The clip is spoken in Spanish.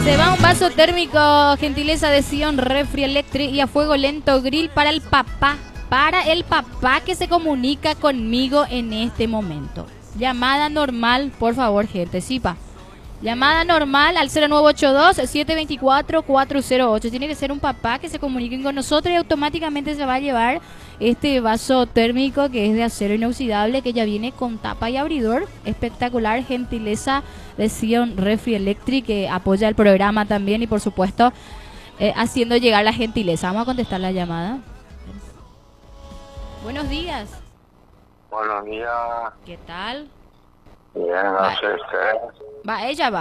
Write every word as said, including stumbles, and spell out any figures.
Se va un vaso térmico, gentileza de Sion Refri Electric y a fuego lento grill para el papá. Para el papá que se comunica conmigo en este momento. Llamada normal, por favor, gente. Sí, pa. Llamada normal al cero nueve ocho dos, siete dos cuatro, cuatro cero ocho. Tiene que ser un papá que se comunique con nosotros y automáticamente se va a llevar este vaso térmico que es de acero inoxidable, que ya viene con tapa y abridor. Espectacular, gentileza de Sion Refri Electric, que apoya el programa también y por supuesto eh, haciendo llegar la gentileza. Vamos a contestar la llamada. Buenos días. Buenos días. ¿Qué tal? Bien, no Va, sé usted. va ella va.